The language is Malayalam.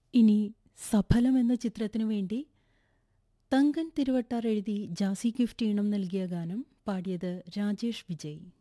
ഇനി സഫലം എന്ന ചിത്രത്തിനു വേണ്ടി തങ്കൻ തിരുവട്ടാർ എഴുതി ജാസി ഗിഫ്റ്റ് ഈണം നൽകിയ ഗാനം പാടിയത് രാജേഷ് വിജയ്.